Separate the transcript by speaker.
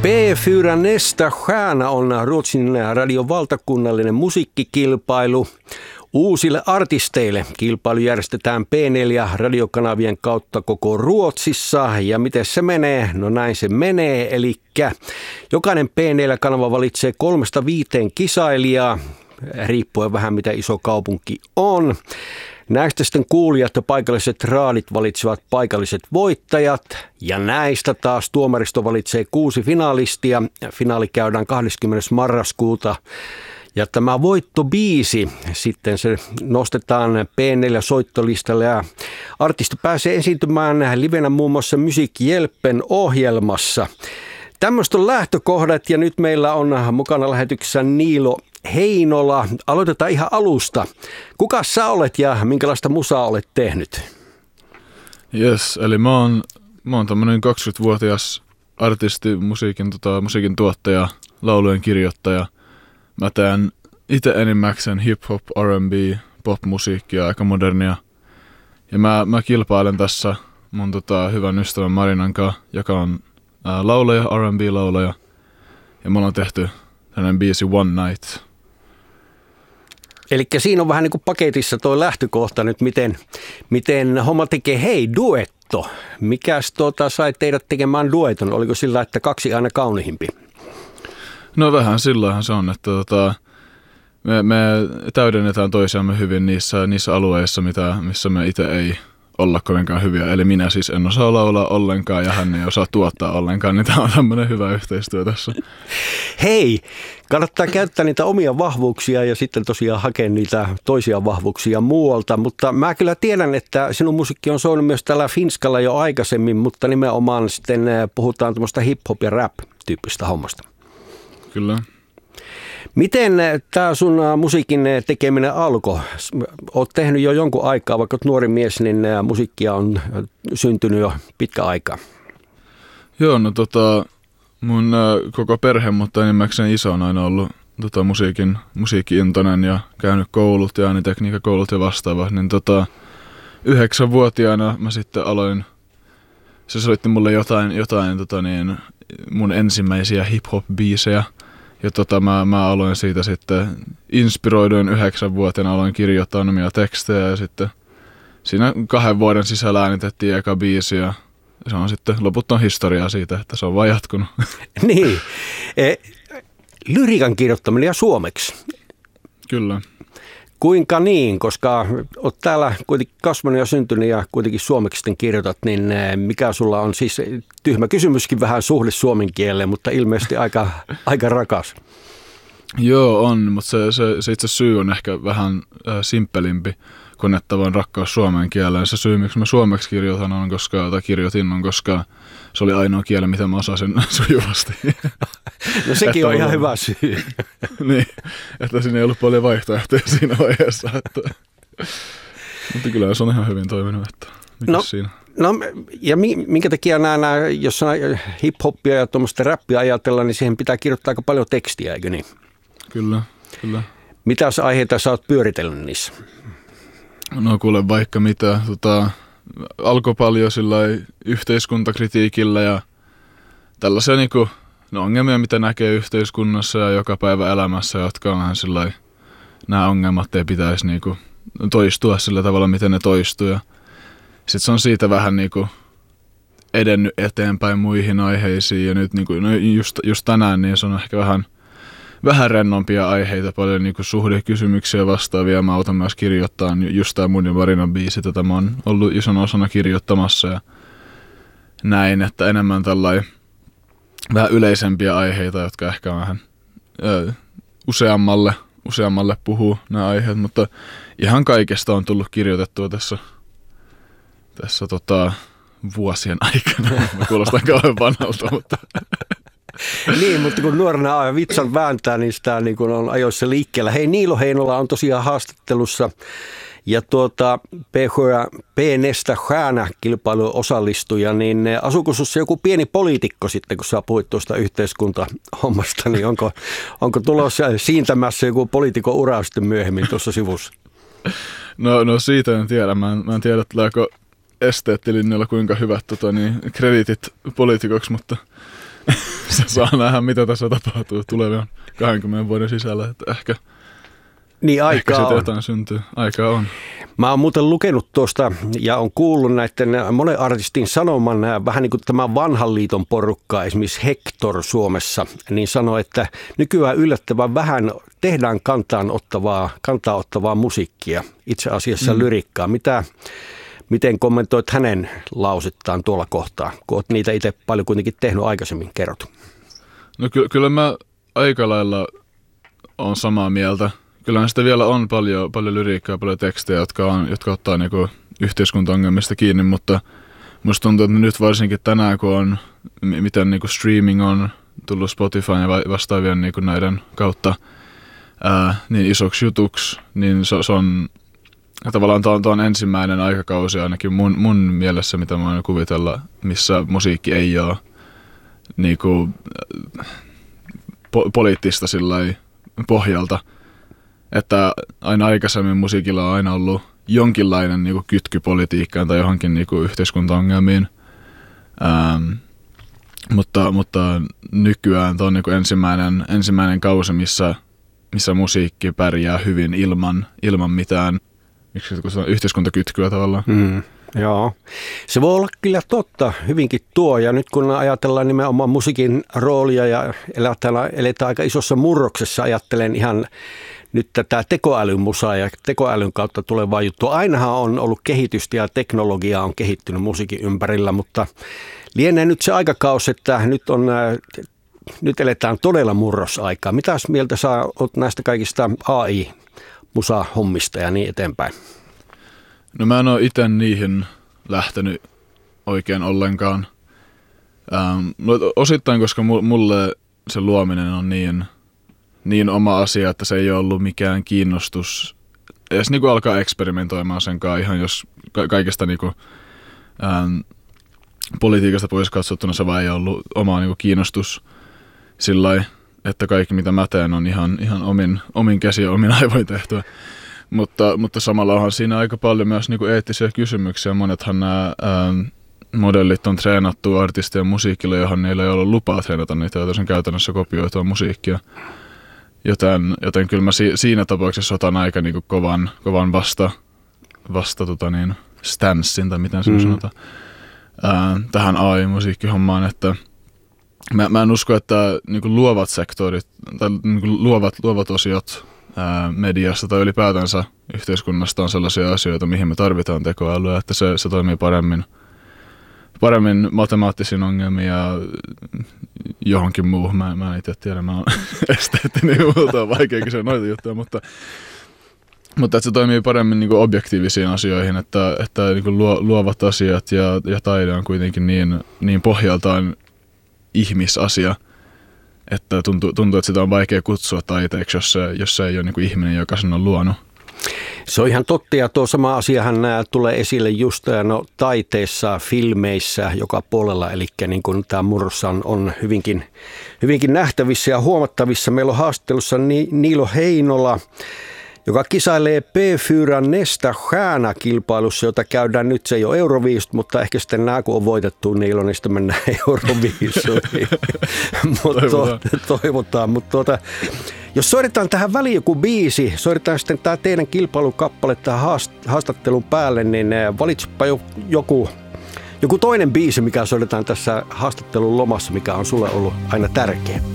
Speaker 1: P4 Nästa stjärna on Ruotsin radion valtakunnallinen musiikkikilpailu uusille artisteille. Kilpailu järjestetään P4-radiokanavien kautta koko Ruotsissa. Ja miten se menee? No näin se menee. Eli jokainen P4-kanava valitsee 3-5 kisailijaa, riippuen vähän mitä iso kaupunki on. Näistä sitten kuulijat ja paikalliset raadit valitsevat paikalliset voittajat ja näistä taas tuomaristo valitsee 6 finalistia. Finaali käydään 20. marraskuuta ja tämä voittobiisi sitten se nostetaan P4-soittolistalle ja artisti pääsee esiintymään livenä muun muassa Musiikhjälpen ohjelmassa. Tämmöistä on lähtökohdat ja nyt meillä on mukana lähetyksessä Niilo Heinola. Aloitetaan ihan alusta. Kuka sä olet ja minkälaista musaa olet tehnyt?
Speaker 2: Yes, eli mä oon tämmönen 20-vuotias artisti, musiikin tuottaja, laulujen kirjoittaja. Mä teen itse enimmäkseen hip-hop, R&B, pop-musiikkia, aika modernia. Ja mä kilpailen tässä mun hyvän ystävän Marinan kanssa, joka on laulaja, R&B-laulaja. Ja me ollaan tehty tällainen biisi One Night.
Speaker 1: Eli siinä on vähän niin kuin paketissa tuo lähtökohta nyt, miten homma tekee. Hei, duetto. Mikäs sai teidät tekemään dueton? Oliko sillä, että 2 aina kaunihimpi?
Speaker 2: No vähän sillähän se on, että me täydennetään toisiamme hyvin niissä alueissa, missä me itse ei olla kovinkaan hyviä. Eli minä siis en osaa laulaa ollenkaan ja hän ei osaa tuottaa ollenkaan, niin tämä on tämmöinen hyvä yhteistyö tässä.
Speaker 1: Hei, kannattaa käyttää niitä omia vahvuuksia ja sitten tosiaan hakea niitä toisia vahvuuksia muualta, mutta mä kyllä tiedän, että sinun musiikki on soinut myös täällä Finskalla jo aikaisemmin, mutta nimenomaan sitten puhutaan tämmöistä hip-hop ja rap-tyyppistä hommasta.
Speaker 2: Kyllä.
Speaker 1: Miten tämä sun musiikin tekeminen alkoi? Olet tehnyt jo jonkun aikaa, vaikka olet nuori mies, niin musiikkia on syntynyt jo pitkä aikaa.
Speaker 2: Joo, no mun koko perhe, mutta enimmäkseen iso on aina ollut musiikki-intoinen ja käynyt koulut ja äänitekniikkakoulut ja vastaava. Niin 9-vuotiaana mä sitten aloin, se soitti mulle jotain mun ensimmäisiä hip-hop-biisejä. Ja mä aloin siitä sitten, inspiroiduin 9-vuotiaana, aloin kirjoittaa omia tekstejä ja sitten siinä 2 vuoden sisällä äänitettiin eka biisi ja se on sitten loputon historiaa siitä, että se on vaan jatkunut.
Speaker 1: Niin, lyriikan kirjoittaminen ja suomeksi.
Speaker 2: Kyllä.
Speaker 1: Kuinka niin, koska olet täällä kuitenkin kasvanut ja syntynyt ja kuitenkin suomeksi sitten kirjoitat, niin mikä sulla on siis, tyhmä kysymyskin vähän suhde suomen kieleen, mutta ilmeisesti aika rakas. Joo on, mutta se itse syy on ehkä vähän simppelimpi kuin että vain rakkaus suomen kieleen. Se syy, miksi mä suomeksi kirjoitin on, koska se oli ainoa kieli, mitä mä osasin sujuvasti. No sekin on ihan hyvä syy.
Speaker 2: Niin, että siinä ei ollut paljon vaihtoehtoja siinä vaiheessa. Mutta kyllä se on ihan hyvin toiminut, että mikäs siinä.
Speaker 1: No ja minkä takia nämä, jos hip-hoppia ja tuommoista räppiä ajatellaan, niin siihen pitää kirjoittaa aika paljon tekstiä, eikö niin?
Speaker 2: Kyllä.
Speaker 1: Mitäs aiheita sä oot pyöritellyt niissä?
Speaker 2: No kuule vaikka mitä. Alkoi paljon yhteiskuntakritiikillä ja tällaisia ongelmia, mitä näkee yhteiskunnassa ja joka päivä elämässä, jotka on vähän nämä ongelmat ei pitäisi toistua sillä tavalla, miten ne toistuu. Ja sitten se on siitä vähän edennyt eteenpäin muihin aiheisiin ja nyt just tänään niin se on ehkä vähän rennompia aiheita, paljon suhdekysymyksiä vastaavia. Mä autan myös kirjoittaa just tää mun ja Marinan biisi, tätä mä oon ollut isona osana kirjoittamassa ja näin, että enemmän vähän yleisempiä aiheita, jotka ehkä vähän useammalle puhuu nämä aiheet, mutta ihan kaikesta on tullut kirjoitettua tässä vuosien aikana. Mä kuulostan kauhean vanhalta, mutta
Speaker 1: Niin, mutta kun nuorena vitsan vääntää, niin sitä on ajoissa liikkeellä. Hei, Niilo Heinola on tosiaan haastattelussa ja P4 stjärna-kilpailuun osallistuja, niin asuuko sinussa joku pieni poliitikko sitten, kun sä puhuit tuosta yhteiskuntahommasta, niin onko tulossa siintämässä joku poliitikon ura sitten myöhemmin tuossa sivussa?
Speaker 2: No siitä en tiedä. Mä en tiedä, tuleeko esteettilinjalla kuinka hyvät krediitit poliitikoksi, mutta saa nähdä, mitä tässä tapahtuu tulevien 20 vuoden sisällä, että ehkä
Speaker 1: Niin
Speaker 2: sitä jotain syntyy. Aikaa on.
Speaker 1: Mä oon muuten lukenut tuosta ja on kuullut näiden monen artistin sanoman vähän niin kuin tämä vanhan liiton porukka, esimerkiksi Hector Suomessa, niin sanoi, että nykyään yllättävän vähän tehdään kantaa ottavaa musiikkia, itse asiassa lyrikkaa. Miten kommentoit hänen lausettaan tuolla kohtaa, kun olet niitä itse paljon kuitenkin tehnyt aikaisemmin, kerrot?
Speaker 2: No kyllä mä aika lailla on samaa mieltä. Kyllähän sitä vielä on paljon lyriikkaa, paljon tekstejä, jotka ottaa niinku yhteiskuntaongelmista kiinni, mutta musta tuntuu, että nyt varsinkin tänään, kun on, miten niinku streaming on tullut Spotify ja vastaavien niinku näiden kautta niin isoksi jutuksi, niin se on tavallaan tuo on ensimmäinen aikakausi ainakin mun mielessä, mitä mä voin kuvitella, missä musiikki ei ole niinku poliittista sillai pohjalta. Että aina aikaisemmin musiikilla on aina ollut jonkinlainen niinku kytky politiikkaan tai johonkin niinku yhteiskuntaongelmiin. Mutta nykyään tuo on niinku ensimmäinen kausi, missä musiikki pärjää hyvin ilman mitään yhteiskuntakytkyä tavallaan.
Speaker 1: Joo, se voi olla kyllä totta hyvinkin tuo, ja nyt kun ajatellaan nimenomaan musiikin roolia ja eletään aika isossa murroksessa, ajattelen ihan nyt tätä tekoälymusaa ja tekoälyn kautta tulevaa juttua. Ainahan on ollut kehitystä ja teknologia on kehittynyt musiikin ympärillä, mutta lienee nyt se aikakausi, että nyt eletään todella murrosaikaa. Mitäs mieltä sä oot näistä kaikista AI-musahommista ja niin eteenpäin?
Speaker 2: No mä en ole itse niihin lähtenyt oikein ollenkaan. Osittain, koska mulle se luominen on niin oma asia, että se ei ole ollut mikään kiinnostus edes niinku alkaa eksperimentoimaan senkaan ihan jos kaikesta niinku, politiikasta pois katsottuna se vaan ei ollut oma niinku kiinnostus sillai, että kaikki mitä mä teen on ihan omin käsi ja omin aivoin tehtyä. Mutta samalla onhan siinä aika paljon myös niinku eettisiä kysymyksiä. Monethan nämä modellit on treenattu artistien musiikilla, johon niillä ei ollut lupaa treenata niitä, joten sen käytännössä kopioitua musiikkia. Joten kyllä mä siinä tapauksessa otan aika niinku kovan stanssin, tai miten se sanotaan, tähän AI-musiikkihommaan, että mä en usko, että niinku luovat sektorit tai niinku luovat osiot mediasta tai ylipäätänsä yhteiskunnasta on sellaisia asioita, mihin me tarvitaan tekoälyä, että se toimii paremmin matemaattisiin ongelmiin ja johonkin muuhun. Mä en itse tiedä, mä oon esteettinen ja muuta, on vaikea kysyä noita juttuja, mutta että se toimii paremmin niin kuin objektiivisiin asioihin, että niin kuin luovat asiat ja taide on kuitenkin niin pohjaltaan ihmisasia, että tuntuu, että sitä on vaikea kutsua taiteeksi, jos se ei ole niin kuin ihminen, joka sen on luonut.
Speaker 1: Se on ihan totta, ja tuo sama asiahan tulee esille just taiteessa, filmeissä, joka puolella, eli niin kuin tämä murros on hyvinkin nähtävissä ja huomattavissa. Meillä on haastattelussa Niilo Heinola, joka kisailee P4 Nästa Stjärna-kilpailussa, jota käydään nyt, se ei ole Euroviisut, mutta ehkä sitten nämä, kun on voitettu Niilo, niin sitten mennään Euroviisuihin. Toivotaan, mutta jos soitetaan tähän väliin joku biisi, soitetaan sitten tämä teidän kilpailukappale tähän haastattelun päälle, niin valitsepa joku toinen biisi, mikä soitetaan tässä haastattelun lomassa, mikä on sulle ollut aina tärkeä.